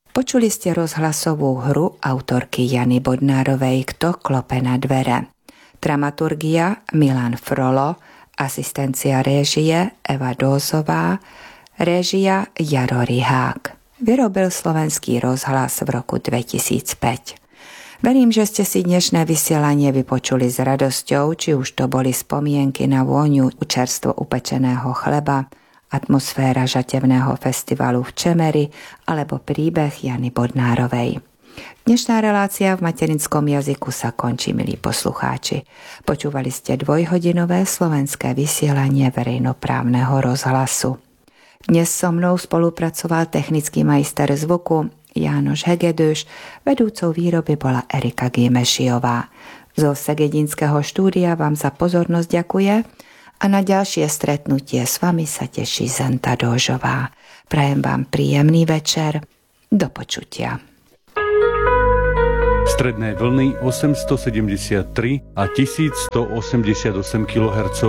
Počuli ste rozhlasovú hru autorky Jany Bodnárovej Kto klope na dvere. Dramaturgia Milan Frolo, asistencia réžie Eva Dózová, réžia Jaro Rihák. Vyrobil Slovenský rozhlas v roku 2005. Verím, že ste si dnešné vysielanie vypočuli s radosťou, či už to boli spomienky na vôňu čerstvo upečeného chleba, atmosféra žatevného festivalu v Čemeri alebo príbeh Jany Bodnárovej. Dnešná relácia v materinskom jazyku sa končí, milí poslucháči. Počúvali ste dvojhodinové slovenské vysielanie verejnoprávneho rozhlasu. Dnes so mnou spolupracoval technický majster zvuku Jánoš Hegedúš, vedúcou výroby bola Erika Gimešiová. Zo Segedinského štúdia vám za pozornosť ďakuje a na ďalšie stretnutie s vami sa teší Zenta Dóžová. Prajem vám príjemný večer. Do počutia. Stredné vlny 873 a 1188 kHz.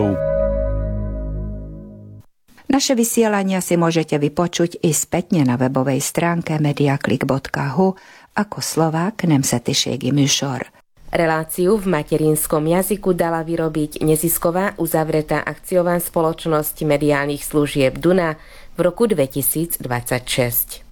Naše vysielania si môžete vypočuť i spätne na webovej stránke mediaclick.hu ako Slovák Nemzetiségi műsor. Reláciu v materinskom jazyku dala vyrobiť nezisková uzavretá akciová spoločnosť mediálnych služieb Duna v roku 2026.